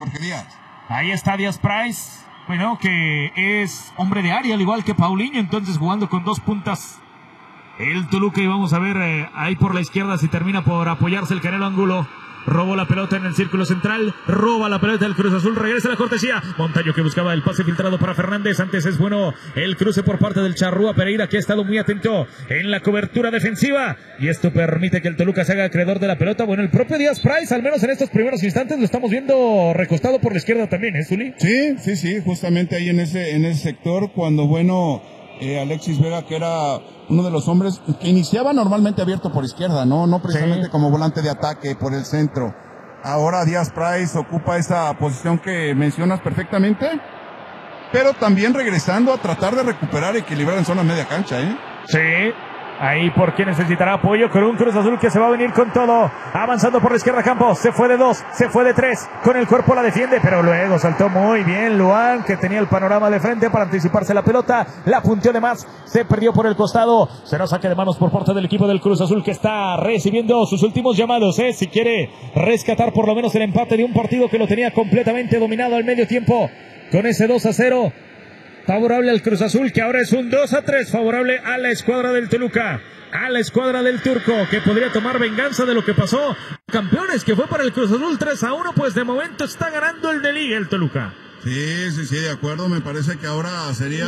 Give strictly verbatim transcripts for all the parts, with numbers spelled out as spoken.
Jorge Díaz. Ahí está Díaz Price, bueno, que es hombre de área, al igual que Paulinho, entonces jugando con dos puntas. El Toluca, y vamos a ver eh, ahí por la izquierda si termina por apoyarse el Canelo Angulo. Robó la pelota en el círculo central, roba la pelota del Cruz Azul, regresa la cortesía. Montaño que buscaba el pase filtrado para Fernández. Antes es bueno el cruce por parte del Charrúa Pereira, que ha estado muy atento en la cobertura defensiva. Y esto permite que el Toluca se haga acreedor de la pelota. Bueno, el propio Díaz Price, al menos en estos primeros instantes, lo estamos viendo recostado por la izquierda también, ¿eh, Zuli? Sí, sí, sí, justamente ahí en ese, en ese sector, cuando bueno... Eh, Alexis Vega, que era uno de los hombres que iniciaba normalmente abierto por izquierda, no no precisamente sí. como volante de ataque por el centro. Ahora Díaz Price ocupa esa posición que mencionas perfectamente, pero también regresando a tratar de recuperar y equilibrar en zona media cancha, ¿eh? Sí. Ahí porque necesitará apoyo con un Cruz Azul que se va a venir con todo. Avanzando por la izquierda Campos. Se fue de dos, se fue de tres. Con el cuerpo la defiende, pero luego saltó muy bien Luan, que tenía el panorama de frente para anticiparse la pelota. La punteó de más. Se perdió por el costado. Será saque de manos por parte del equipo del Cruz Azul, que está recibiendo sus últimos llamados, ¿eh? Si quiere rescatar por lo menos el empate de un partido que lo tenía completamente dominado al medio tiempo. Con ese dos a cero. Favorable al Cruz Azul, que ahora es un dos a tres, favorable a la escuadra del Toluca, a la escuadra del Turco, que podría tomar venganza de lo que pasó. Campeones, que fue para el Cruz Azul tres a uno, pues de momento está ganando el de Liga el Toluca. Sí, sí, sí, de acuerdo. Me parece que ahora sería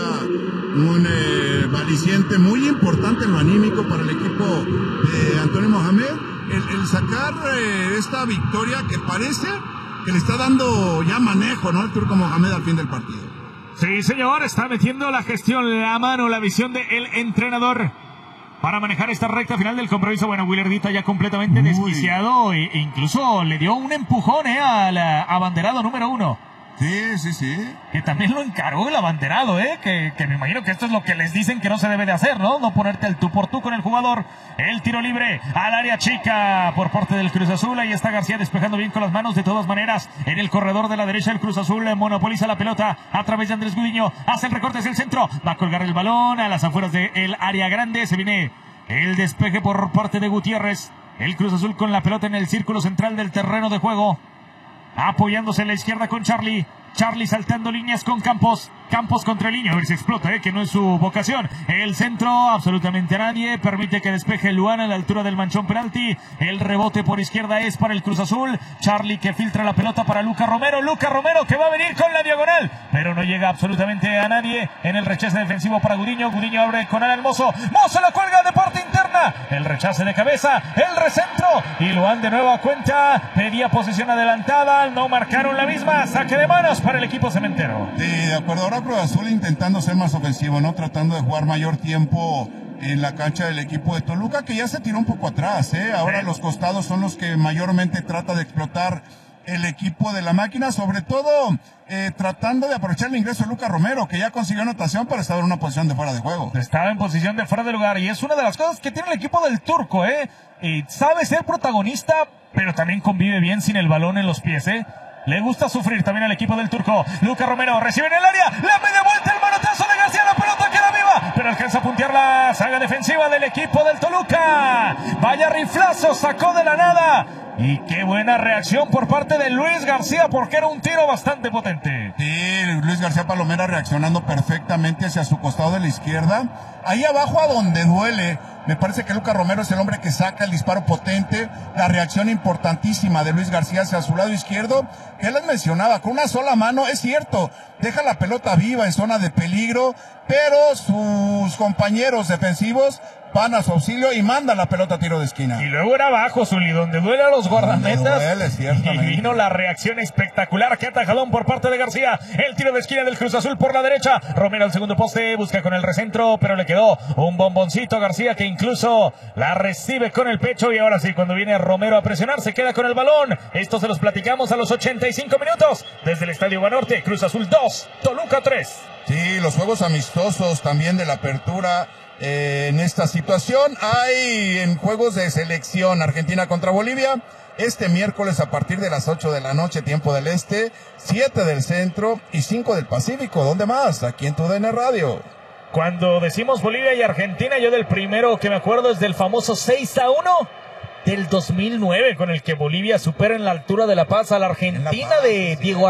un eh, aliciente muy importante en lo anímico para el equipo de Antonio Mohamed, el, el sacar eh, esta victoria que parece que le está dando ya manejo, ¿no?, el Turco Mohamed al fin del partido. Sí, señor, está metiendo la gestión, la mano, la visión del entrenador para manejar esta recta final del compromiso. Bueno, Willardita ya completamente Muy desquiciado e incluso le dio un empujón eh, al abanderado número uno. Sí, sí, sí. Que también lo encargó el abanderado, ¿eh? Que, que me imagino que esto es lo que les dicen que no se debe de hacer, ¿no? No ponerte el tú por tú con el jugador. El tiro libre al área chica por parte del Cruz Azul. Ahí está García despejando bien con las manos. De todas maneras, en el corredor de la derecha, el Cruz Azul monopoliza la pelota a través de Andrés Gudiño. Hace el recorte hacia el centro. Va a colgar el balón a las afueras del área grande. Se viene el despeje por parte de Gutiérrez. El Cruz Azul con la pelota en el círculo central del terreno de juego. Apoyándose en la izquierda con Charlie. Charlie saltando líneas con Campos. Campos contra el niño, a ver si explota, eh, que no es su vocación. El centro, absolutamente a nadie. Permite que despeje Luan a la altura del manchón penalti. El rebote por izquierda es para el Cruz Azul. Charlie que filtra la pelota para Luca Romero. Luca Romero que va a venir con la diagonal, pero no llega absolutamente a nadie. En el rechace defensivo para Gudiño. Gudiño abre con Alan Mozo. Mozo la cuelga de parte interna. El rechace de cabeza. El recentro. Y Luan de nuevo a cuenta. Pedía posición adelantada. No marcaron la misma. Saque de manos para el equipo cementero. Sí, de acuerdo. Ahora Cruz Azul intentando ser más ofensivo, ¿no? Tratando de jugar mayor tiempo en la cancha del equipo de Toluca, que ya se tiró un poco atrás, ¿eh? Ahora sí. Los costados son los que mayormente trata de explotar el equipo de la máquina, sobre todo eh, tratando de aprovechar el ingreso de Luca Romero, que ya consiguió anotación, pero estaba en una posición de fuera de juego. Estaba en posición de fuera de lugar, y es una de las cosas que tiene el equipo del Turco, ¿eh? Y sabe ser protagonista, pero también convive bien sin el balón en los pies, ¿eh? Le gusta sufrir también al equipo del Turco. Luca Romero recibe en el área. La media vuelta, el manotazo de García. La pelota queda viva, pero alcanza a puntear la saga defensiva del equipo del Toluca. Vaya riflazo sacó de la nada. Y qué buena reacción por parte de Luis García, porque era un tiro bastante potente. Sí, Luis García Palomera reaccionando perfectamente hacia su costado de la izquierda. Ahí abajo a donde duele, me parece que Luca Romero es el hombre que saca el disparo potente. La reacción importantísima de Luis García hacia su lado izquierdo, que les mencionaba, con una sola mano, es cierto, deja la pelota viva en zona de peligro, pero sus compañeros defensivos van a su auxilio y mandan la pelota a tiro de esquina. Y luego era abajo, Zuli, donde duele a los guardametas. Duele, y vino la reacción espectacular, que atajadón por parte de García. El tiro de esquina del Cruz Azul por la derecha. Romero al segundo poste, busca con el recentro, pero le quedó un bomboncito a García, que incluso la recibe con el pecho. Y ahora sí, cuando viene Romero a presionar, se queda con el balón. Esto se los platicamos a los ochenta y cinco minutos. Desde el Estadio Banorte, Cruz Azul dos, Toluca tres. Sí, los juegos amistosos también de la apertura. Eh, en esta situación hay en juegos de selección Argentina contra Bolivia este miércoles a partir de las ocho de la noche, tiempo del este, siete del centro y cinco del Pacífico. ¿Dónde más? Aquí en tu D N Radio. Cuando decimos Bolivia y Argentina, yo del primero que me acuerdo es del famoso seis a uno del dos mil nueve, con el que Bolivia supera en la altura de La Paz a la Argentina La Paz, de Diego